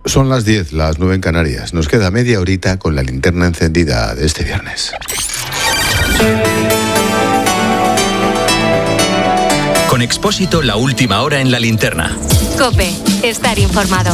Son las 10, las 9 en Canarias. Nos queda media horita con la linterna encendida de este viernes. Con Expósito, la última hora en la linterna. COPE, estar informado.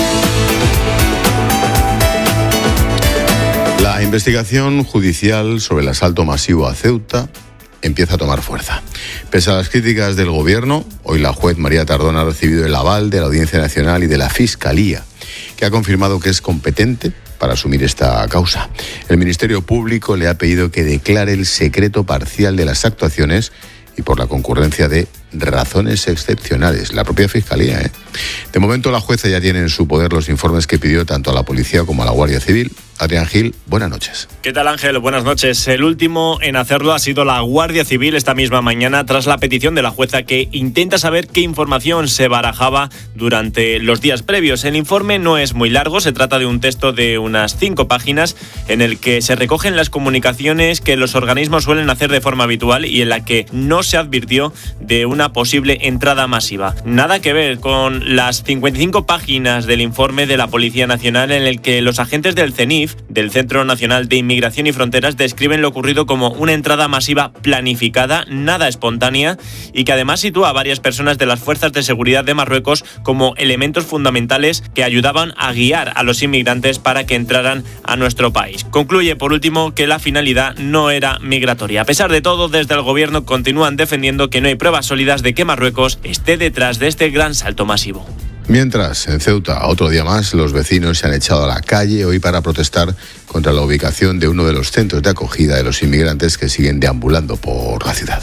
La investigación judicial sobre el asalto masivo a Ceuta empieza a tomar fuerza. Pese a las críticas del Gobierno, hoy la juez María Tardón ha recibido el aval de la Audiencia Nacional y de la Fiscalía, que ha confirmado que es competente para asumir esta causa. El Ministerio Público le ha pedido que declare el secreto parcial de las actuaciones y por la concurrencia de razones excepcionales. La propia Fiscalía, De momento, la jueza ya tiene en su poder los informes que pidió tanto a la Policía como a la Guardia Civil. Adrián Gil, buenas noches. ¿Qué tal, Ángel? Buenas noches. El último en hacerlo ha sido la Guardia Civil esta misma mañana tras la petición de la jueza que intenta saber qué información se barajaba durante los días previos. El informe no es muy largo, se trata de un texto de unas 5 páginas en el que se recogen las comunicaciones que los organismos suelen hacer de forma habitual y en la que no se advirtió de una posible entrada masiva. Nada que ver con las 55 páginas del informe de la Policía Nacional en el que los agentes del CENIF, del Centro Nacional de Inmigración y Fronteras, describen lo ocurrido como una entrada masiva planificada, nada espontánea, y que además sitúa a varias personas de las fuerzas de seguridad de Marruecos como elementos fundamentales que ayudaban a guiar a los inmigrantes para que entraran a nuestro país. Concluye, por último, que la finalidad no era migratoria. A pesar de todo, desde el Gobierno continúan defendiendo que no hay pruebas sólidas de que Marruecos esté detrás de este gran salto masivo. Mientras, en Ceuta, otro día más, los vecinos se han echado a la calle hoy para protestar contra la ubicación de uno de los centros de acogida de los inmigrantes que siguen deambulando por la ciudad.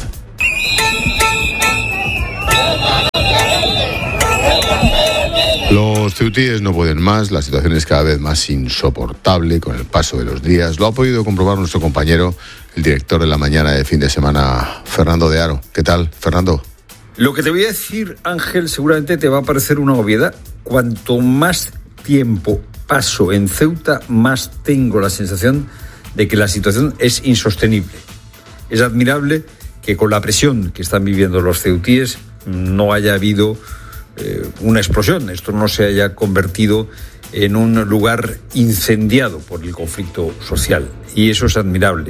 Los ceutíes no pueden más, la situación es cada vez más insoportable con el paso de los días. Lo ha podido comprobar nuestro compañero, el director de La Mañana de fin de semana, Fernando de Aro. ¿Qué tal, Fernando? Lo que te voy a decir, Ángel, seguramente te va a parecer una obviedad. Cuanto más tiempo paso en Ceuta, más tengo la sensación de que la situación es insostenible. Es admirable que con la presión que están viviendo los ceutíes no haya habido una explosión. Esto no se haya convertido en un lugar incendiado por el conflicto social. Y eso es admirable.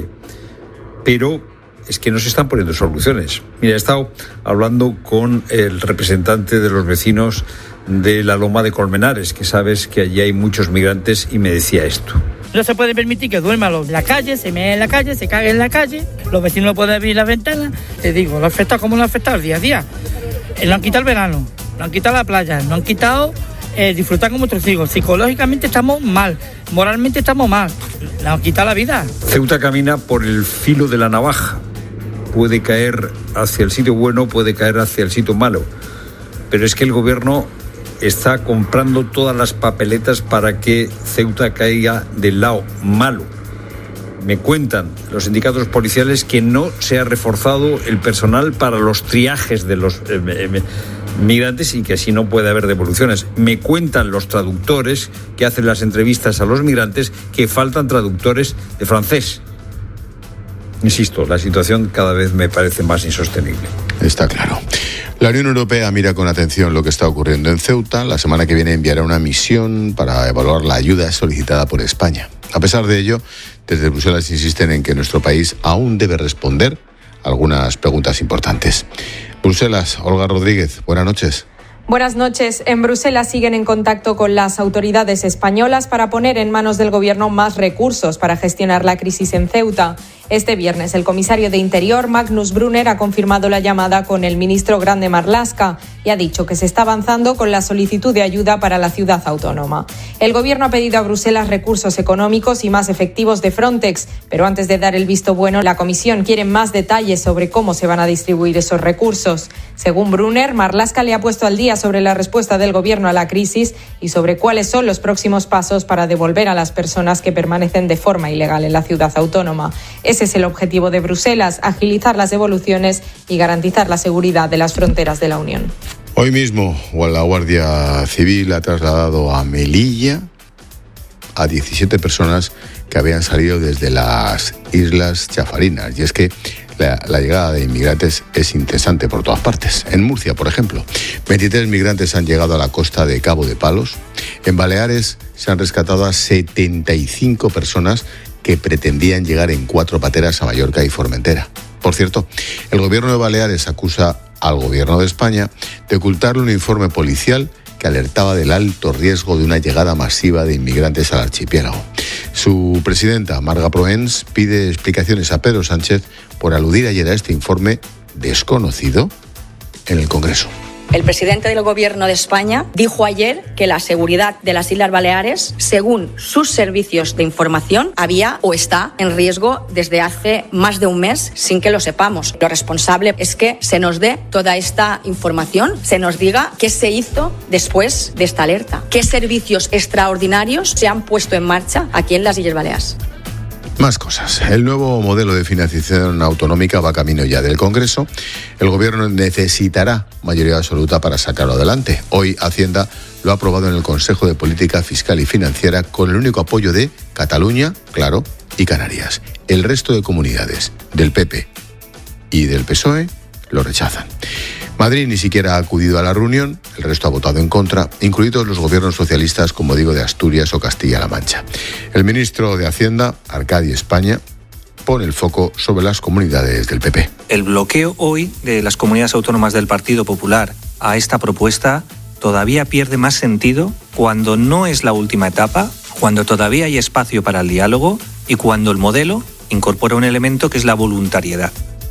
Pero es que no se están poniendo soluciones. Mira, he estado hablando con el representante de los vecinos de la Loma de Colmenares, que sabes que allí hay muchos migrantes, y me decía esto. No se puede permitir que duerman en la calle, se meen en la calle, se caguen en la calle, los vecinos no pueden abrir las ventanas. Te digo, lo ha afectado como lo ha afectado el día a día. Lo han quitado el verano, lo han quitado la playa, lo han quitado disfrutar como otros hijos. Psicológicamente estamos mal, moralmente estamos mal, lo han quitado la vida. Ceuta camina por el filo de la navaja. Puede caer hacia el sitio bueno, puede caer hacia el sitio malo. Pero es que el Gobierno está comprando todas las papeletas para que Ceuta caiga del lado malo. Me cuentan los sindicatos policiales que no se ha reforzado el personal para los triajes de los migrantes y que así no puede haber devoluciones. Me cuentan los traductores que hacen las entrevistas a los migrantes que faltan traductores de francés. Insisto, la situación cada vez me parece más insostenible. Está claro. La Unión Europea mira con atención lo que está ocurriendo en Ceuta. La semana que viene enviará una misión para evaluar la ayuda solicitada por España. A pesar de ello, desde Bruselas insisten en que nuestro país aún debe responder algunas preguntas importantes. Bruselas, Olga Rodríguez, buenas noches. Buenas noches. En Bruselas siguen en contacto con las autoridades españolas para poner en manos del Gobierno más recursos para gestionar la crisis en Ceuta. Este viernes, el comisario de Interior, Magnus Brunner, ha confirmado la llamada con el ministro Grande Marlaska y ha dicho que se está avanzando con la solicitud de ayuda para la ciudad autónoma. El Gobierno ha pedido a Bruselas recursos económicos y más efectivos de Frontex, pero antes de dar el visto bueno, la Comisión quiere más detalles sobre cómo se van a distribuir esos recursos. Según Brunner, Marlaska le ha puesto al día sobre la respuesta del Gobierno a la crisis y sobre cuáles son los próximos pasos para devolver a las personas que permanecen de forma ilegal en la ciudad autónoma. Ese es el objetivo de Bruselas, agilizar las devoluciones y garantizar la seguridad de las fronteras de la Unión. Hoy mismo la Guardia Civil ha trasladado a Melilla a 17 personas que habían salido desde las Islas Chafarinas. Y es que la llegada de inmigrantes es incesante por todas partes. En Murcia, por ejemplo, 23 migrantes han llegado a la costa de Cabo de Palos. En Baleares se han rescatado a 75 personas que pretendían llegar en 4 pateras a Mallorca y Formentera. Por cierto, el gobierno de Baleares acusa al gobierno de España de ocultarle un informe policial que alertaba del alto riesgo de una llegada masiva de inmigrantes al archipiélago. Su presidenta, Marga Proens, pide explicaciones a Pedro Sánchez por aludir ayer a este informe desconocido en el Congreso. El presidente del Gobierno de España dijo ayer que la seguridad de las Islas Baleares, según sus servicios de información, había o está en riesgo desde hace más de un mes sin que lo sepamos. Lo responsable es que se nos dé toda esta información, se nos diga qué se hizo después de esta alerta, qué servicios extraordinarios se han puesto en marcha aquí en las Illes Baleares. Más cosas. El nuevo modelo de financiación autonómica va camino ya del Congreso. El Gobierno necesitará mayoría absoluta para sacarlo adelante. Hoy Hacienda lo ha aprobado en el Consejo de Política Fiscal y Financiera con el único apoyo de Cataluña, claro, y Canarias. El resto de comunidades del PP y del PSOE lo rechazan. Madrid ni siquiera ha acudido a la reunión, el resto ha votado en contra, incluidos los gobiernos socialistas, como digo, de Asturias o Castilla-La Mancha. El ministro de Hacienda, Arcadi España, pone el foco sobre las comunidades del PP. El bloqueo hoy de las comunidades autónomas del Partido Popular a esta propuesta todavía pierde más sentido cuando no es la última etapa, cuando todavía hay espacio para el diálogo y cuando el modelo incorpora un elemento que es la voluntariedad.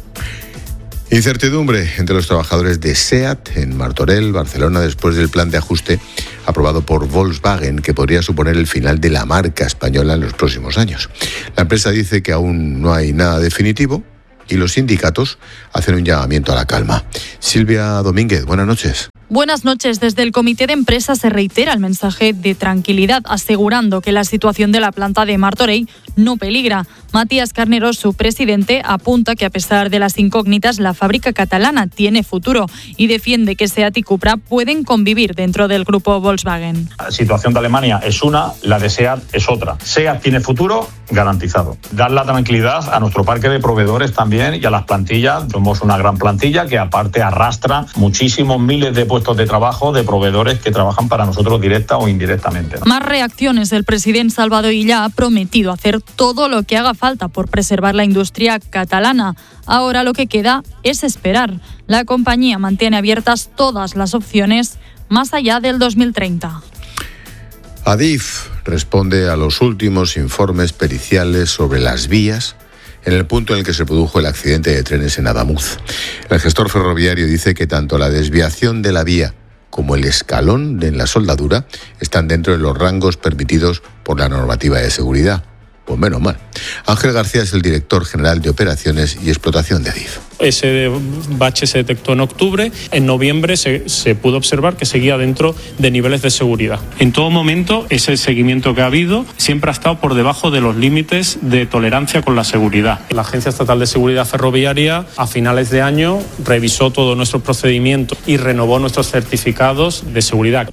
Incertidumbre entre los trabajadores de SEAT en Martorell, Barcelona, después del plan de ajuste aprobado por Volkswagen, que podría suponer el final de la marca española en los próximos años. La empresa dice que aún no hay nada definitivo y los sindicatos hacen un llamamiento a la calma. Silvia Domínguez, buenas noches. Buenas noches. Desde el Comité de Empresa se reitera el mensaje de tranquilidad, asegurando que la situación de la planta de Martorell no peligra. Matías Carnero, su presidente, apunta que a pesar de las incógnitas, la fábrica catalana tiene futuro y defiende que SEAT y Cupra pueden convivir dentro del grupo Volkswagen. La situación de Alemania es una, la de SEAT es otra. SEAT tiene futuro garantizado. Dar la tranquilidad a nuestro parque de proveedores también y a las plantillas. Somos una gran plantilla que aparte arrastra muchísimos miles de puestos de trabajo de proveedores que trabajan para nosotros directa o indirectamente. Más reacciones. El presidente Salvador Illa ha prometido hacer todo lo que haga falta por preservar la industria catalana. Ahora lo que queda es esperar. La compañía mantiene abiertas todas las opciones más allá del 2030. Adif responde a los últimos informes periciales sobre las vías en el punto en el que se produjo el accidente de trenes en Adamuz. El gestor ferroviario dice que tanto la desviación de la vía como el escalón en la soldadura están dentro de los rangos permitidos por la normativa de seguridad. Pues menos mal. Ángel García es el director general de Operaciones y Explotación de Adif. Ese bache se detectó en octubre. En noviembre se pudo observar que seguía dentro de niveles de seguridad. En todo momento, ese seguimiento que ha habido siempre ha estado por debajo de los límites de tolerancia con la seguridad. La Agencia Estatal de Seguridad Ferroviaria, a finales de año, revisó todos nuestros procedimientos y renovó nuestros certificados de seguridad.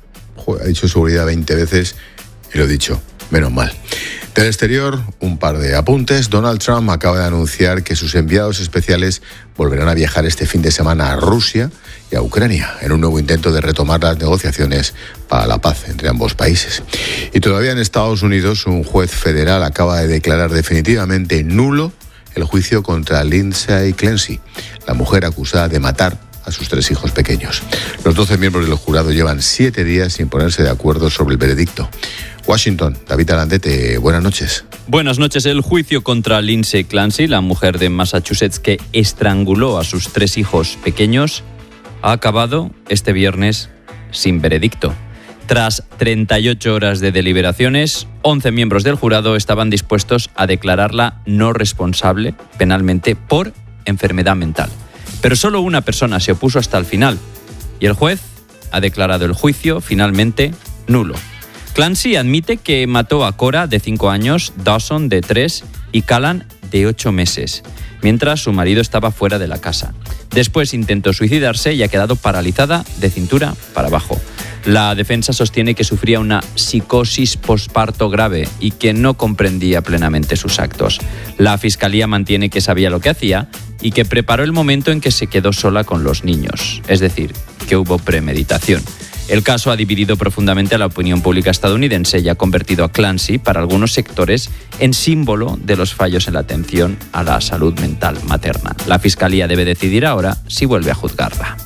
Ha dicho seguridad 20 veces y lo he dicho, menos mal. Del exterior, un par de apuntes. Donald Trump acaba de anunciar que sus enviados especiales volverán a viajar este fin de semana a Rusia y a Ucrania, en un nuevo intento de retomar las negociaciones para la paz entre ambos países. Y todavía en Estados Unidos, un juez federal acaba de declarar definitivamente nulo el juicio contra Lindsay Clancy, la mujer acusada de matar a sus 3 hijos pequeños. Los 12 miembros del jurado llevan 7 días sin ponerse de acuerdo sobre el veredicto. Washington, David Alandete, buenas noches. Buenas noches. El juicio contra Lindsay Clancy, la mujer de Massachusetts que estranguló a sus 3 hijos pequeños, ha acabado este viernes sin veredicto. Tras 38 horas de deliberaciones, 11 miembros del jurado estaban dispuestos a declararla no responsable penalmente por enfermedad mental. Pero solo una persona se opuso hasta el final y el juez ha declarado el juicio finalmente nulo. Clancy admite que mató a Cora, de 5 años, Dawson, de 3, y Callan, de 8 meses, mientras su marido estaba fuera de la casa. Después intentó suicidarse y ha quedado paralizada de cintura para abajo. La defensa sostiene que sufría una psicosis posparto grave y que no comprendía plenamente sus actos. La fiscalía mantiene que sabía lo que hacía y que preparó el momento en que se quedó sola con los niños, es decir, que hubo premeditación. El caso ha dividido profundamente a la opinión pública estadounidense y ha convertido a Clancy, para algunos sectores, en símbolo de los fallos en la atención a la salud mental materna. La Fiscalía debe decidir ahora si vuelve a juzgarla.